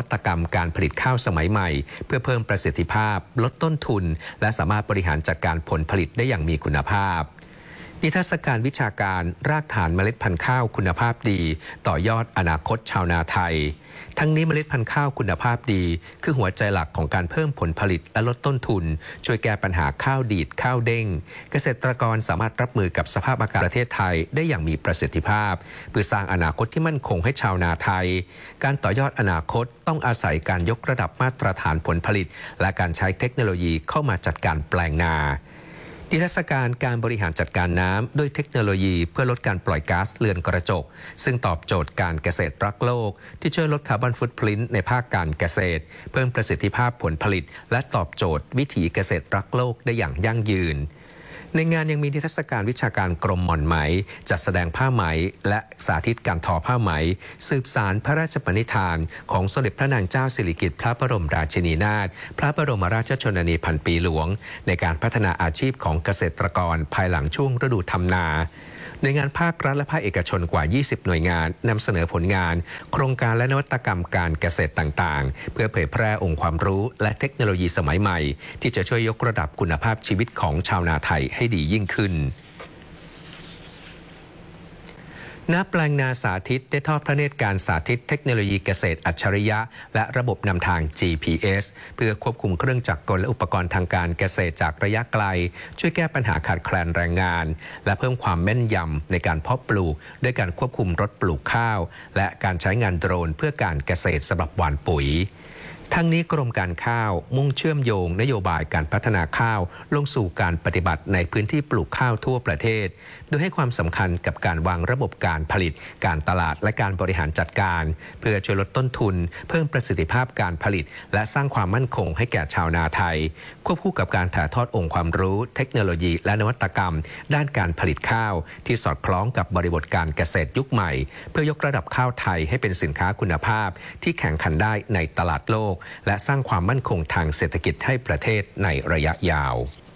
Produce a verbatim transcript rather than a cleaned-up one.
ตกรรมการผลิตข้าวสมัยใหม่เพื่อเพิ่มประสิทธิภาพลดต้นทุนและสามารถบริหารจัดการผลผลิตได้อย่างมีคุณภาพนิทรรศการวิชาการรากฐานเมล็ดพันธุ์ข้าวคุณภาพดีต่อยอดอนาคตชาวนาไทยทั้งนี้เมล็ดพันธุ์ข้าวคุณภาพดีคือหัวใจหลักของการเพิ่มผลผลิตและลดต้นทุนช่วยแก้ปัญหาข้าวดีดข้าวเด้งเกษตรกรสามารถรับมือกับสภาพอากาศประเทศไทยได้อย่างมีประสิทธิภาพเพื่อสร้างอนาคตที่มั่นคงให้ชาวนาไทยการต่อยอดอนาคตต้องอาศัยการยกระดับมาตรฐานผลผลิตและการใช้เทคโนโลยีเข้ามาจัดการแปลงนานิทรรศการการบริหารจัดการน้ำด้วยเทคโนโลยีเพื่อลดการปล่อยก๊าซเรือนกระจกซึ่งตอบโจทย์การเกษตรรักโลกที่ช่วยลดคาร์บอนฟุตพริ้นท์ในภาคการเกษตรเพิ่มประสิทธิภาพผลผลิตและตอบโจทย์วิถีเกษตรรักโลกได้อย่างยั่งยืนในงานยังมีนิทรรศการวิชาการกรมหม่อนไหมจัดแสดงผ้าไหมและสาธิตการทอผ้าไหมสืบสานพระราชปณิธานของสมเด็จพระนางเจ้าสิริกิติ์พระบรมราชินีนาถพระบรมราชชนนีพันปีหลวงในการพัฒนาอาชีพของเกษตรกรภายหลังช่วงฤดูทำนาหน่วยงานภาครัฐและภาคเอกชนกว่ายี่สิบหน่วยงานนำเสนอผลงานโครงการและนวัตกรรมการเกษตรต่างๆเพื่อเผยแพร่องค์ความรู้และเทคโนโลยีสมัยใหม่ที่จะช่วยยกระดับคุณภาพชีวิตของชาวนาไทยให้ดียิ่งขึ้นณแปลงนาสาธิตได้ทอดพระเนตรการสาธิตเทคโนโลยีเกษตรอัจฉริยะและระบบนำทาง จี พี เอส เพื่อควบคุมเครื่องจักรกลและอุปกรณ์ทางการเกษตรจากระยะไกลช่วยแก้ปัญหาขาดแคลนแรงงานและเพิ่มความแม่นยำในการเพาะปลูกด้วยการควบคุมรถปลูกข้าวและการใช้งานโดรนเพื่อการเกษตรสำหรับหว่านปุ๋ยทั้งนี้กรมการข้าวมุ่งเชื่อมโยงนโยบายการพัฒนาข้าวลงสู่การปฏิบัติในพื้นที่ปลูกข้าวทั่วประเทศโดยให้ความสำคัญกับการวางระบบการผลิตการตลาดและการบริหารจัดการเพื่อช่วยลดต้นทุนเพิ่มประสิทธิภาพการผลิตและสร้างความมั่นคงให้แก่ชาวนาไทยควบคู่กับการถ่ายทอดองค์ความรู้เทคโนโลยีและนวัตกรรมด้านการผลิตข้าวที่สอดคล้องกับบริบทการเกษตรยุคใหม่เพื่อยกระดับข้าวไทยให้เป็นสินค้าคุณภาพที่แข่งขันได้ในตลาดโลกและสร้างความมั่นคงทางเศรษฐกิจให้ประเทศในระยะยาว